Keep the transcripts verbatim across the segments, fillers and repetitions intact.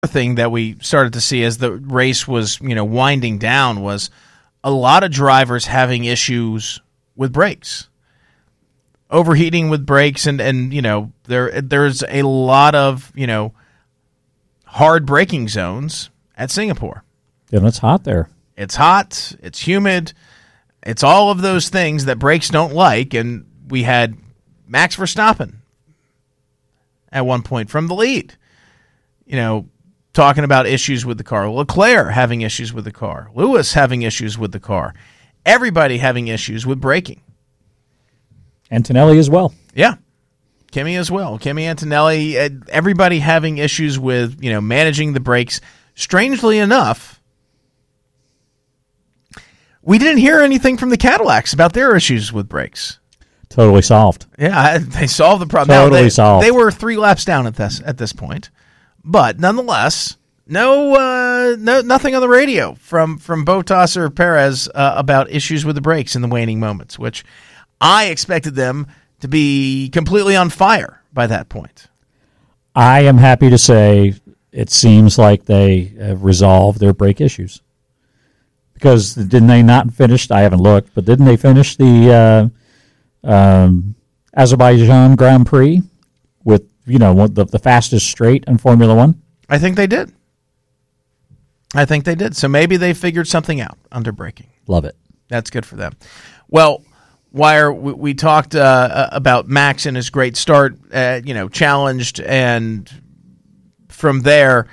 thing that we started to see as the race was, you know, winding down was a lot of drivers having issues with brakes, overheating with brakes, and, and you know, there there's a lot of, you know, hard braking zones at Singapore. And it's hot there. It's hot, it's humid, it's all of those things that brakes don't like, and we had Max Verstappen at one point from the lead, you know, talking about issues with the car. Leclerc having issues with the car. Lewis having issues with the car. Everybody having issues with braking. Antonelli as well. Yeah. Kimi as well. Kimi Antonelli, everybody having issues with, you know, managing the brakes. Strangely enough, we didn't hear anything from the Cadillacs about their issues with brakes. Totally solved. Yeah, they solved the problem. Totally now, they, solved. They were three laps down at this at this point, but nonetheless, no, uh, no, nothing on the radio from from Bottas or Perez uh, about issues with the brakes in the waning moments, which I expected them to be completely on fire by that point. I am happy to say it seems like they have resolved their brake issues. Because didn't they not finish? I haven't looked, but didn't they finish the uh, um, Azerbaijan Grand Prix with, you know, the, the fastest straight in Formula One? I think they did. I think they did. So maybe they figured something out under braking. Love it. That's good for them. Well, Wire, we, we talked uh, about Max and his great start, uh, you know, challenged, and from there,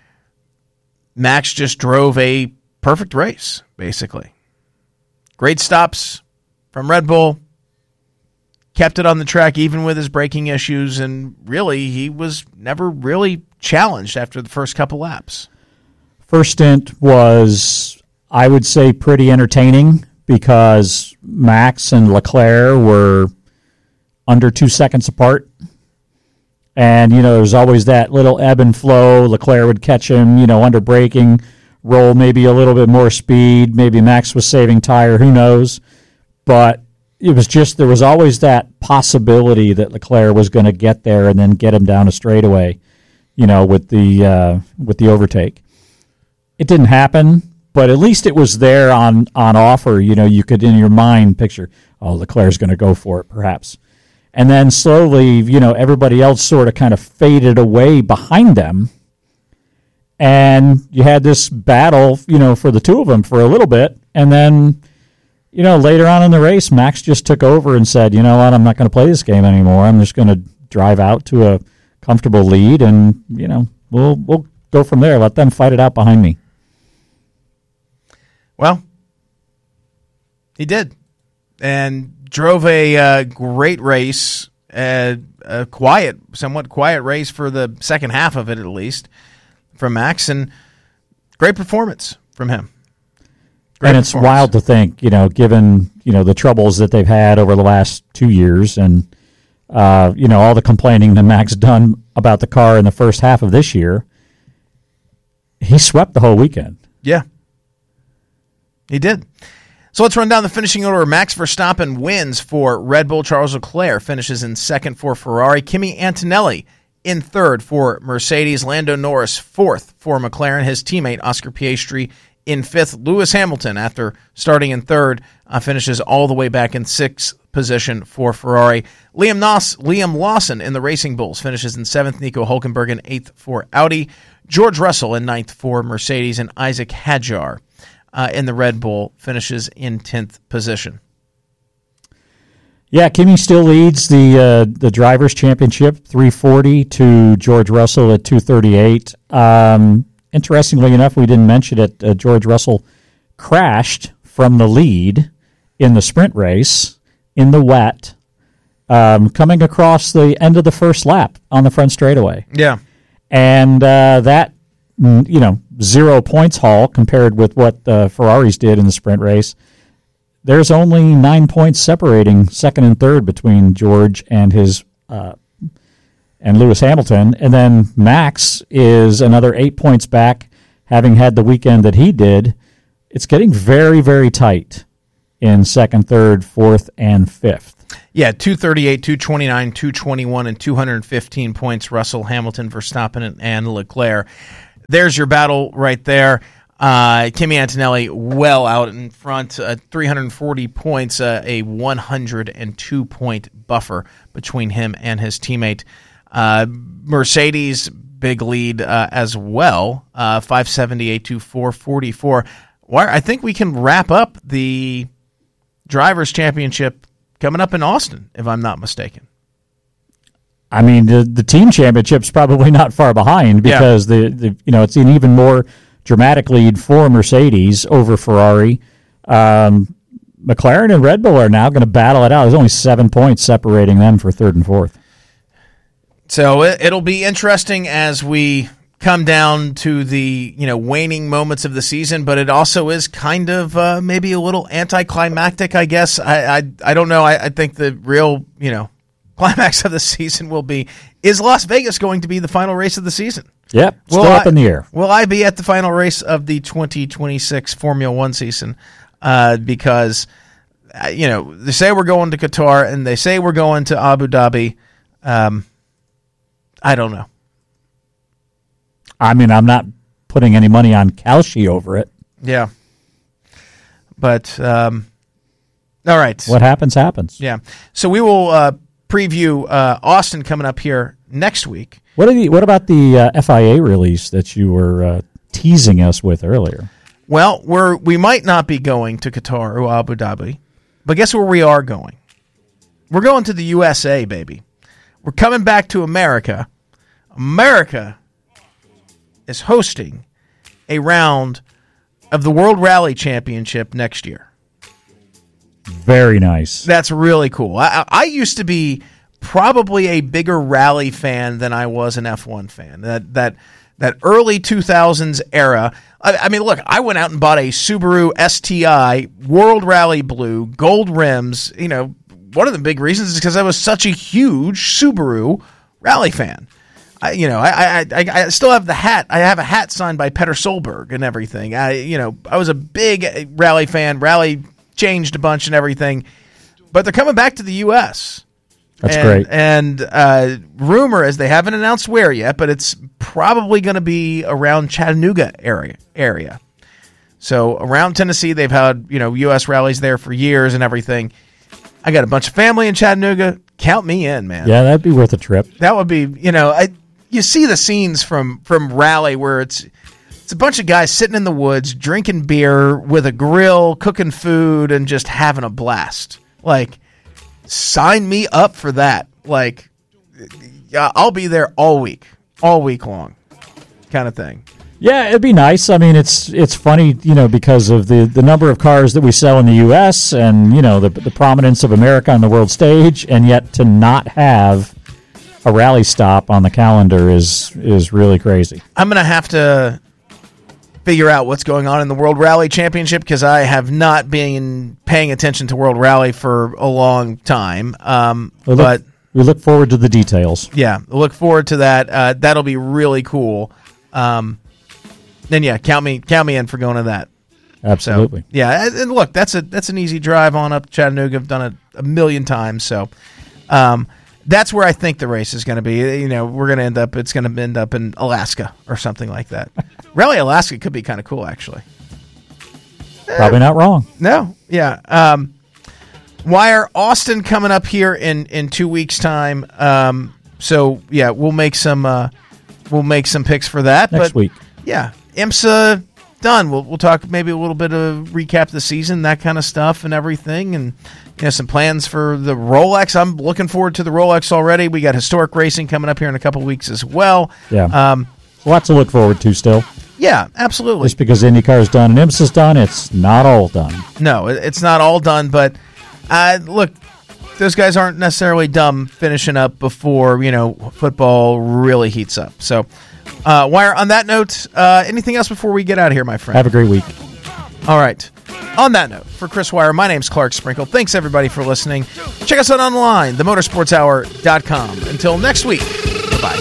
Max just drove a perfect race, basically. Great stops from Red Bull, kept it on the track even with his braking issues, and really, he was never really challenged after the first couple laps. First stint was, I would say, pretty entertaining because Max and Leclerc were under two seconds apart. And, you know, there's always that little ebb and flow. Leclerc would catch him, you know, under braking, roll maybe a little bit more speed. Maybe Max was saving tire, who knows. But it was just, there was always that possibility that Leclerc was going to get there and then get him down a straightaway, you know, with the uh, with the overtake. It didn't happen, but at least it was there on, on offer. You know, you could, in your mind, picture, oh, Leclerc's going to go for it, perhaps. And then slowly, you know, everybody else sort of kind of faded away behind them. And you had this battle, you know, for the two of them for a little bit. And then, you know, later on in the race, Max just took over and said, you know what, I'm not going to play this game anymore. I'm just going to drive out to a comfortable lead, and, you know, we'll we'll go from there. Let them fight it out behind me. Well, he did, and drove a uh, great race, uh, a quiet, somewhat quiet race for the second half of it, at least, from Max, and great performance from him. Great and it's wild to think, you know, given, you know, the troubles that they've had over the last two years and, uh, you know, all the complaining that Max done about the car in the first half of this year, he swept the whole weekend. Yeah. He did. So let's run down the finishing order. Max Verstappen wins for Red Bull. Charles Leclerc finishes in second for Ferrari. Kimi Antonelli in third for Mercedes. Lando Norris fourth for McLaren. His teammate Oscar Piastri in fifth. Lewis Hamilton, after starting in third, uh, finishes all the way back in sixth position for Ferrari. Liam, Nos- Liam Lawson in the Racing Bulls finishes in seventh. Nico Hülkenberg in eighth for Audi. George Russell in ninth for Mercedes. And Isaac Hadjar Uh, in the Red Bull finishes in tenth position. Yeah, Kimi still leads the uh, the Drivers' Championship, three forty to George Russell at two thirty-eight. Um, interestingly enough, we didn't mention it, uh, George Russell crashed from the lead in the sprint race in the wet, um, coming across the end of the first lap on the front straightaway. Yeah. And uh, that, you know, zero points haul compared with what the Ferraris did in the sprint race. There's only nine points separating second and third between George and his uh, and Lewis Hamilton, and then Max is another eight points back, having had the weekend that he did. It's getting very, very tight in second, third, fourth, and fifth. Yeah, two thirty-eight, two twenty-nine, two twenty-one, and two hundred fifteen points. Russell, Hamilton, Verstappen, and Leclerc. there's your battle right there. Uh, Kimi Antonelli well out in front, uh, three hundred forty points, uh, a one hundred two point buffer between him and his teammate. Uh, Mercedes, big lead uh, as well, uh, five seventy-eight to four forty-four. Well, I think we can wrap up the Drivers' Championship coming up in Austin, if I'm not mistaken. I mean, the the team championship's probably not far behind because yeah. the, the you know it's an even more dramatic lead for Mercedes over Ferrari. Um, McLaren and Red Bull are now going to battle it out. There's only seven points separating them for third and fourth. So it, it'll be interesting as we come down to the you know waning moments of the season, but it also is kind of uh, maybe a little anticlimactic, I guess. I I, I don't know. I, I think the real you know climax of the season will be, is Las Vegas going to be the final race of the season? Yep, still will up I, in the air. Will I be at the final race of the twenty twenty-six Formula One season? Uh, because, uh, you know, they say we're going to Qatar and they say we're going to Abu Dhabi. Um, I don't know. I mean, I'm not putting any money on Kalshi over it. Yeah. But, um, all right. What happens, happens. Yeah. So we will uh, preview uh, Austin coming up here next week. What, are the, what about the uh, F I A release that you were uh, teasing us with earlier? Well, we're, we might not be going to Qatar or Abu Dhabi, but guess where we are going? We're going to the U S A, baby. We're coming back to America. America is hosting a round of the World Rally Championship next year. Very nice. That's really cool. I, I used to be probably a bigger rally fan than I was an F one fan. That that that early two thousands era. I, I mean, look, I went out and bought a Subaru S T I World Rally Blue, gold rims. You know, one of the big reasons is because I was such a huge Subaru rally fan. I, you know, I, I I I still have the hat. I have a hat signed by Petter Solberg and everything. I you know I was a big rally fan. Rally changed a bunch and everything, but they're coming back to the U S That's and, great. And uh, rumor is they haven't announced where yet, but it's probably going to be around Chattanooga area area. So around Tennessee, they've had you know U S rallies there for years and everything. I got a bunch of family in Chattanooga. Count me in, man. Yeah, that'd be worth a trip. That would be, you know, I, you see the scenes from, from Rally where it's it's a bunch of guys sitting in the woods, drinking beer with a grill, cooking food, and just having a blast. Like, sign me up for that. Like, yeah, I'll be there all week, all week long, kind of thing. Yeah, it'd be nice. I mean, it's it's funny, you know, because of the, the number of cars that we sell in the U S and, you know, the the prominence of America on the world stage, and yet to not have a rally stop on the calendar is is really crazy. I'm going to have to figure out what's going on in the World Rally Championship because I have not been paying attention to World Rally for a long time. Um, we look, but we look forward to the details. Yeah, look forward to that. Uh, that'll be really cool. Um Then yeah, count me count me in for going to that. Absolutely. So, yeah, and look, that's a that's an easy drive on up to Chattanooga. I've done it a million times, so um, that's where I think the race is going to be. You know, we're going to end up. It's going to end up in Alaska or something like that. Rally Alaska could be kind of cool, actually. Probably eh, not wrong. No, yeah. Um, Wire Austin coming up here in, in two weeks' time. Um, so yeah, we'll make some uh, we'll make some picks for that next but, week. Yeah. IMSA done. We'll we'll talk maybe a little bit of recap the season, that kind of stuff, and everything, and you know some plans for the Rolex. I'm looking forward to the Rolex already. We got historic racing coming up here in a couple weeks as well. Yeah, um, lots to look forward to still. Yeah, absolutely. Just because IndyCar's done and IMSA's done, it's not all done. No, it's not all done. But uh, look, those guys aren't necessarily dumb finishing up before you know football really heats up. So. Uh, Wire, on that note, uh, anything else before we get out of here, my friend? Have a great week. All right. On that note, for Chris Wire, my name's Clark Sprinkle. Thanks, everybody, for listening. Check us out online, the motorsports hour dot com. Until next week.